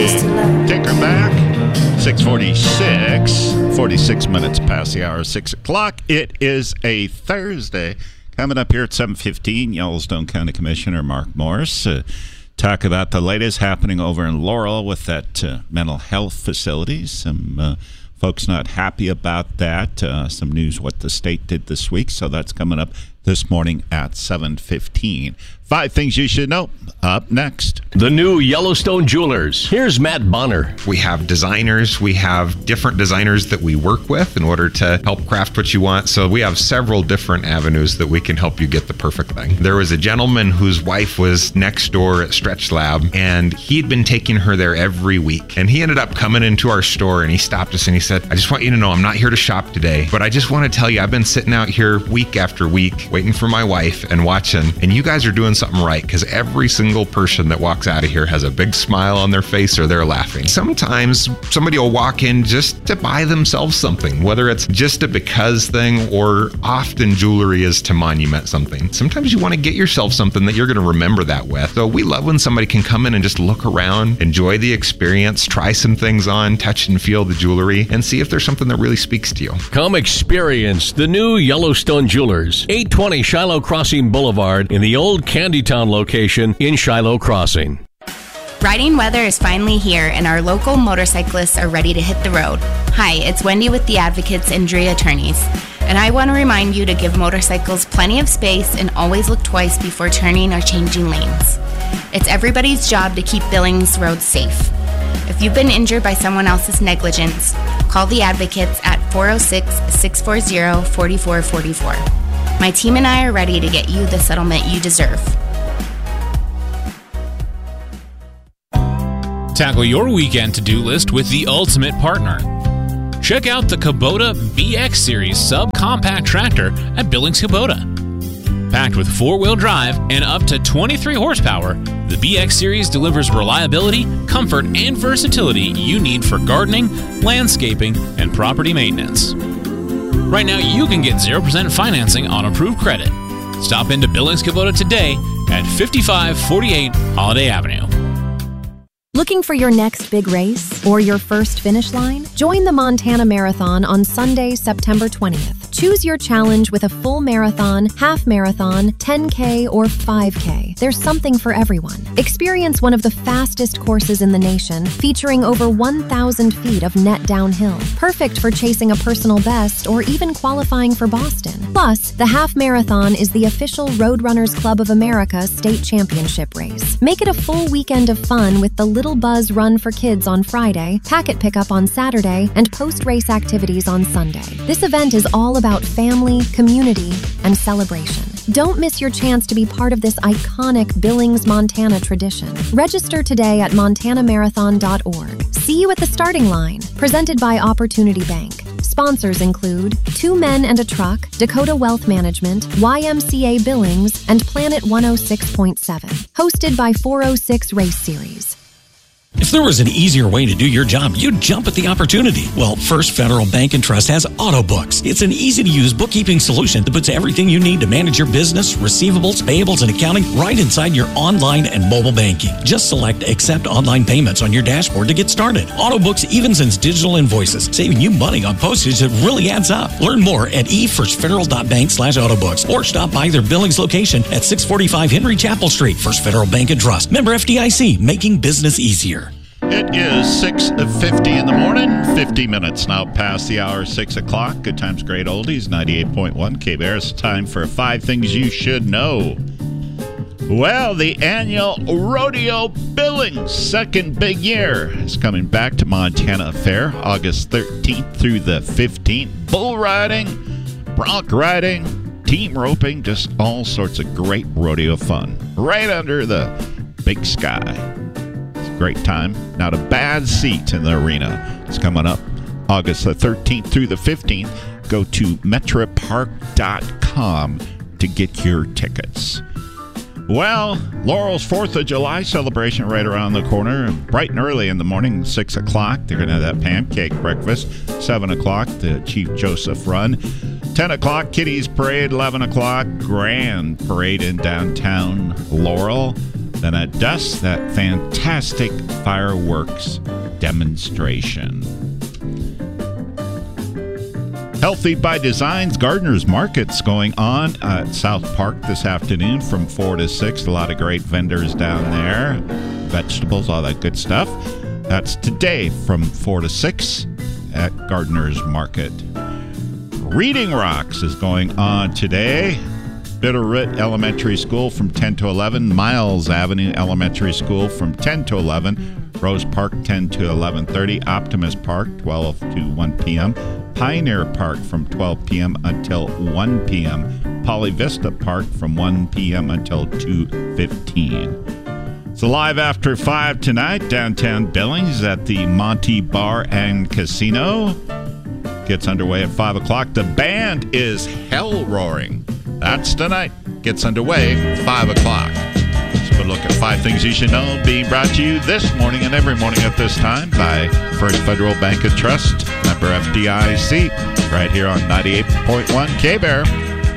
Take her back. 6:46, 46 minutes past the hour, 6 o'clock. It is a Thursday. Coming up here at 7:15, Yellowstone County Commissioner Mark Morris talk about the latest happening over in Laurel with that mental health facility. Some folks not happy about that. Some news what the state did this week. So that's coming up this morning at 7:15. 5 things you should know up next. The new Yellowstone Jewelers. Here's Matt Bonner. We have designers. We have different designers that we work with in order to help craft what you want. So we have several different avenues that we can help you get the perfect thing. There was a gentleman whose wife was next door at Stretch Lab, and he'd been taking her there every week. And he ended up coming into our store, and he stopped us and he said, I just want you to know I'm not here to shop today, but I just want to tell you I've been sitting out here week after week waiting for my wife and watching, and you guys are doing something right, because every single person that walks out of here has a big smile on their face or they're laughing. Sometimes somebody will walk in just to buy themselves something, whether it's just a because thing or often jewelry is to monument something. Sometimes you want to get yourself something that you're going to remember that with. So we love when somebody can come in and just look around, enjoy the experience, try some things on, touch and feel the jewelry, and see if there's something that really speaks to you. Come experience the new Yellowstone Jewelers, 820 Shiloh Crossing Boulevard in the old Candytown location in Shiloh Crossing. Riding weather is finally here, and our local motorcyclists are ready to hit the road. Hi, it's Wendy with the Advocates Injury Attorneys, and I want to remind you to give motorcycles plenty of space and always look twice before turning or changing lanes. It's everybody's job to keep Billings Road safe. If you've been injured by someone else's negligence, call the Advocates at 406-640-4444. My team and I are ready to get you the settlement you deserve. Tackle your weekend to-do list with the ultimate partner. Check out the Kubota BX Series subcompact tractor at Billings Kubota. Packed with 4-wheel drive and up to 23 horsepower, the BX Series delivers reliability, comfort, and versatility you need for gardening, landscaping, and property maintenance. Right now, you can get 0% financing on approved credit. Stop into Billings Kubota today at 5548 Holiday Avenue. Looking for your next big race or your first finish line? Join the Montana Marathon on Sunday, September 20th. Choose your challenge with a full marathon, half marathon, 10K, or 5K. There's something for everyone. Experience one of the fastest courses in the nation, featuring over 1,000 feet of net downhill. Perfect for chasing a personal best or even qualifying for Boston. Plus, the half marathon is the official Roadrunners Club of America state championship race. Make it a full weekend of fun with the Little Buzz Run for Kids on Friday, packet pickup on Saturday, and post-race activities on Sunday. This event is all about family, community, and celebration. Don't miss your chance to be part of this iconic Billings, Montana tradition. Register today at montanamarathon.org. See you at the starting line. Presented by Opportunity Bank. Sponsors include 2 Men and a Truck, Dakota Wealth Management, YMCA Billings, and Planet 106.7. Hosted by 406 Race Series. If there was an easier way to do your job, you'd jump at the opportunity. Well, First Federal Bank and Trust has Autobooks. It's an easy-to-use bookkeeping solution that puts everything you need to manage your business, receivables, payables, and accounting right inside your online and mobile banking. Just select Accept Online Payments on your dashboard to get started. Autobooks even sends digital invoices, saving you money on postage that really adds up. Learn more at efirstfederal.bank/autobooks or stop by their Billings location at 645 Henry Chapel Street. First Federal Bank and Trust. Member FDIC, making business easier. It is 6:50 in the morning, 50 minutes now past the hour, 6 o'clock. Good times, great oldies, 98.1 KBR. It's time for 5 things you should know. Well, the annual Rodeo Billings second big year is coming back to Montana Fair, August 13th through the 15th. Bull riding, bronc riding, team roping, just all sorts of great rodeo fun right under the big sky. Great time. Not a bad seat in the arena. It's coming up August the 13th through the 15th. Go to metropark.com to get your tickets. Well, Laurel's 4th of July celebration right around the corner. Bright and early in the morning, 6 o'clock. They're going to have that pancake breakfast. 7 o'clock, the Chief Joseph Run. 10 o'clock, Kitty's Parade. 11 o'clock, Grand Parade in downtown Laurel. Then at dusk, that fantastic fireworks demonstration. Healthy by Design's Gardeners Market's going on at South Park this afternoon from 4 to 6. A lot of great vendors down there. Vegetables, all that good stuff. That's today from 4 to 6 at Gardeners Market. Reading Rocks is going on today. Bitterroot Elementary School from 10 to 11. Miles Avenue Elementary School from 10 to 11. Rose Park 10 to 11:30. Optimus Park 12 to 1 p.m. Pioneer Park from 12 p.m. until 1 p.m. Poly Vista Park from 1 p.m. until 2:15. It's live after 5 tonight, downtown Billings at the Monty Bar and Casino. Gets underway at 5 o'clock. The band is Hell Roaring. That's tonight. Gets underway at 5 o'clock. So we'll look at 5 things you should know, being brought to you this morning and every morning at this time by First Federal Bank and Trust, member FDIC, right here on 98.1 K-Bear.